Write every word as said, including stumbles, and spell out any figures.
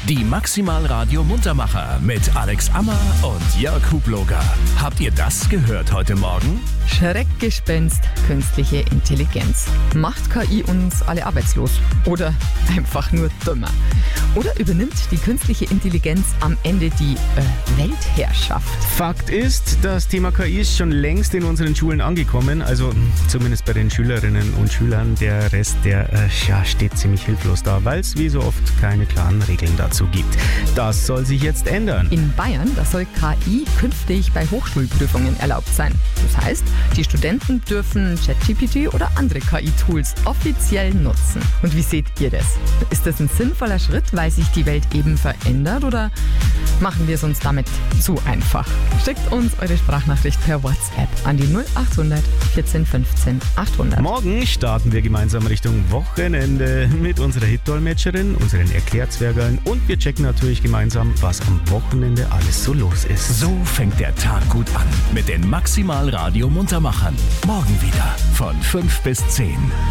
Die Maximal Radio Muntermacher mit Alex Ammer und Jörg Hubloger. Habt ihr das gehört heute Morgen? Schreckgespenst, künstliche Intelligenz. Macht K I uns alle arbeitslos? Oder einfach nur dümmer? Oder übernimmt die künstliche Intelligenz am Ende die äh, Weltherrschaft? Fakt ist, das Thema K I ist schon längst in unseren Schulen angekommen, also zumindest bei den Schülerinnen und Schülern. Der Rest, der äh, ja, steht ziemlich hilflos da, weil es wie so oft keine klaren Regeln dazu gibt. Das soll sich jetzt ändern. In Bayern, da soll K I künftig bei Hochschulprüfungen erlaubt sein. Das heißt, die Studenten dürfen ChatGPT oder andere K I-Tools offiziell nutzen. Und wie seht ihr das? Ist das ein sinnvoller Schritt, weil sich die Welt eben verändert, oder machen wir es uns damit zu einfach? Schickt uns eure Sprachnachricht per WhatsApp an die null achthundert vierzehn fünfzehn achthundert. Morgen starten wir gemeinsam Richtung Wochenende mit unserer Hit-Dolmetscherin, unseren Erklärzwergern, und wir checken natürlich gemeinsam, was am Wochenende alles so los ist. So fängt der Tag gut an mit den Maximal Radio Muntermachern. Morgen wieder von fünf bis zehn.